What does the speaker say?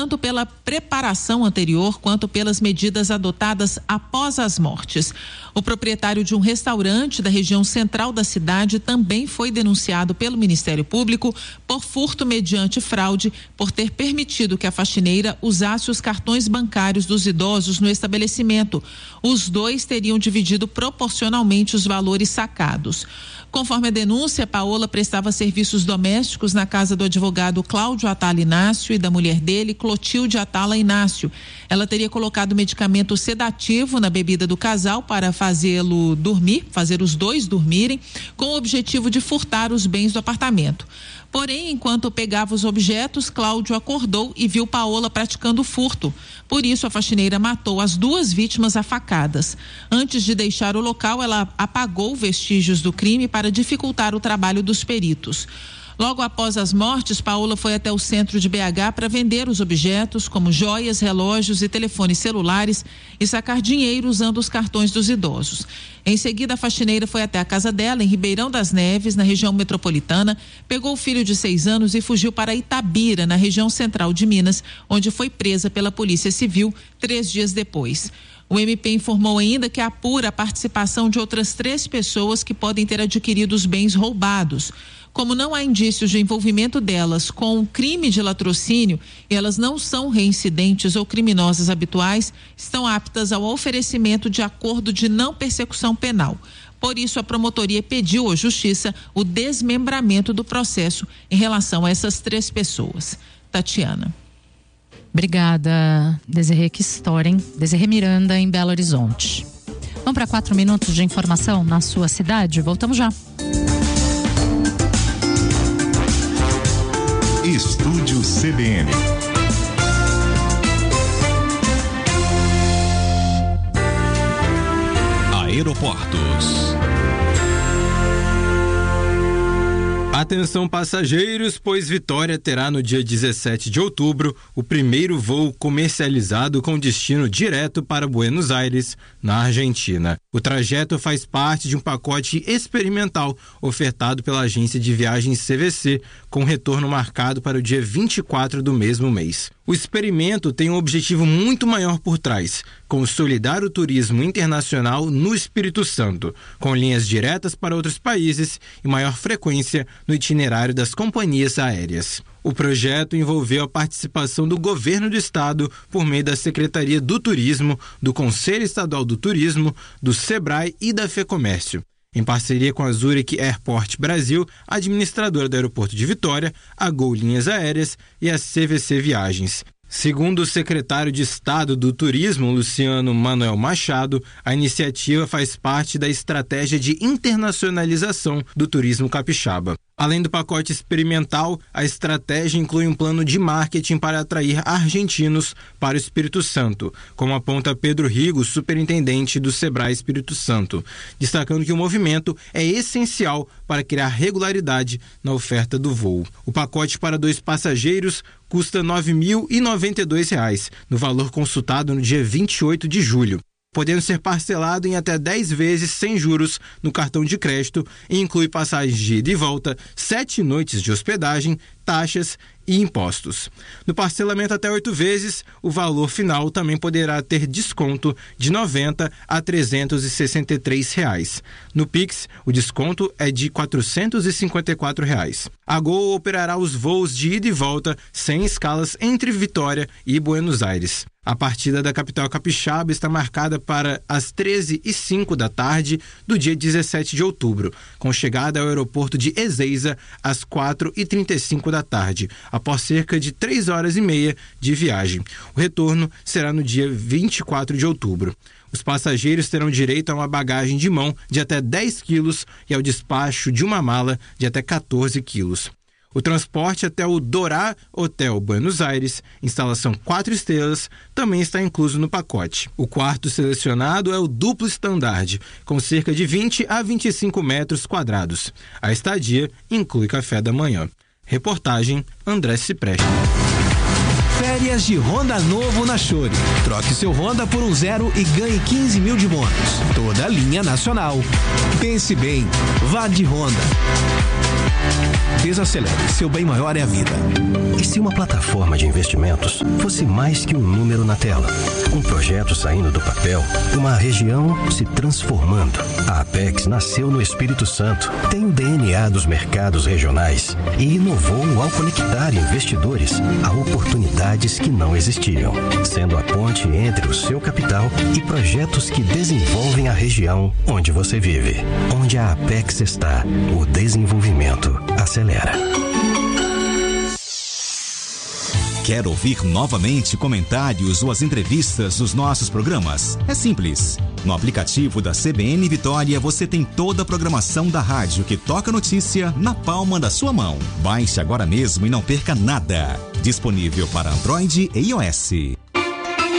tanto pela preparação anterior quanto pelas medidas adotadas após as mortes. O proprietário de um restaurante da região central da cidade também foi denunciado pelo Ministério Público por furto mediante fraude, por ter permitido que a faxineira usasse os cartões bancários dos idosos no estabelecimento. Os dois teriam dividido proporcionalmente os valores sacados. Conforme a denúncia, Paola prestava serviços domésticos na casa do advogado Cláudio Atala Inácio e da mulher dele, Clotilde Atala Inácio. Ela teria colocado medicamento sedativo na bebida do casal para fazer os dois dormirem, com o objetivo de furtar os bens do apartamento. Porém, enquanto pegava os objetos, Cláudio acordou e viu Paola praticando o furto. Por isso, a faxineira matou as duas vítimas a facadas. Antes de deixar o local, ela apagou vestígios do crime para dificultar o trabalho dos peritos. Logo após as mortes, Paola foi até o centro de BH para vender os objetos, como joias, relógios e telefones celulares, e sacar dinheiro usando os cartões dos idosos. Em seguida, a faxineira foi até a casa dela, em Ribeirão das Neves, na região metropolitana, pegou o filho de 6 anos e fugiu para Itabira, na região central de Minas, onde foi presa pela Polícia Civil 3 dias depois. O MP informou ainda que apura a participação de outras 3 pessoas que podem ter adquirido os bens roubados. Como não há indícios de envolvimento delas com o crime de latrocínio e elas não são reincidentes ou criminosas habituais, estão aptas ao oferecimento de acordo de não persecução penal. Por isso, a promotoria pediu à Justiça o desmembramento do processo em relação a essas 3 pessoas. Tatiana. Obrigada, Desirê, que história, hein? Desirê Miranda, em Belo Horizonte. Vamos para 4 minutos de informação na sua cidade? Voltamos já. Estúdio CBN. Aeroportos. Atenção passageiros, pois Vitória terá no dia 17 de outubro o primeiro voo comercializado com destino direto para Buenos Aires, na Argentina. O trajeto faz parte de um pacote experimental ofertado pela agência de viagens CVC, com retorno marcado para o dia 24 do mesmo mês. O experimento tem um objetivo muito maior por trás: consolidar o turismo internacional no Espírito Santo, com linhas diretas para outros países e maior frequência no itinerário das companhias aéreas. O projeto envolveu a participação do governo do estado por meio da Secretaria do Turismo, do Conselho Estadual do Turismo, do Sebrae e da FEComércio. Em parceria com a Zurich Airport Brasil, administradora do aeroporto de Vitória, a Gol Linhas Aéreas e a CVC Viagens. Segundo o secretário de Estado do Turismo, Luciano Manuel Machado, a iniciativa faz parte da estratégia de internacionalização do turismo capixaba. Além do pacote experimental, a estratégia inclui um plano de marketing para atrair argentinos para o Espírito Santo, como aponta Pedro Rigo, superintendente do Sebrae Espírito Santo, destacando que o movimento é essencial para criar regularidade na oferta do voo. O pacote para 2 passageiros custa R$ 9.092, no valor consultado no dia 28 de julho. Podendo ser parcelado em até 10 vezes sem juros no cartão de crédito e inclui passagens de ida e volta, 7 noites de hospedagem, taxas e impostos. No parcelamento até 8 vezes, o valor final também poderá ter desconto de R$ 90 a R$ 363. No Pix, o desconto é de R$ 454. A Gol operará os voos de ida e volta sem escalas entre Vitória e Buenos Aires. A partida da capital capixaba está marcada para as 13h05 da tarde do dia 17 de outubro, com chegada ao aeroporto de Ezeiza às 4h35 da tarde, após cerca de 3 horas e meia de viagem. O retorno será no dia 24 de outubro. Os passageiros terão direito a uma bagagem de mão de até 10 quilos e ao despacho de uma mala de até 14 quilos. O transporte até o Dorá Hotel Buenos Aires, instalação 4 estrelas, também está incluso no pacote. O quarto selecionado é o duplo estandarte, com cerca de 20 a 25 metros quadrados. A estadia inclui café da manhã. Reportagem André Cipreste. Férias de Honda novo na Chore. Troque seu Honda por um 0 e ganhe 15 mil de bônus. Toda a linha nacional. Pense bem, vá de Honda. Desacelere, seu bem maior é a vida. E se uma plataforma de investimentos fosse mais que um número na tela? Um projeto saindo do papel, uma região se transformando. A Apex nasceu no Espírito Santo, tem o DNA dos mercados regionais e inovou ao conectar investidores a oportunidades que não existiam, sendo a ponte entre o seu capital e projetos que desenvolvem a região onde você vive. Onde a Apex está, o desenvolvimento acelera. Quer ouvir novamente comentários ou as entrevistas dos nossos programas? É simples. No aplicativo da CBN Vitória você tem toda a programação da rádio que toca notícia na palma da sua mão. Baixe agora mesmo e não perca nada. Disponível para Android e iOS.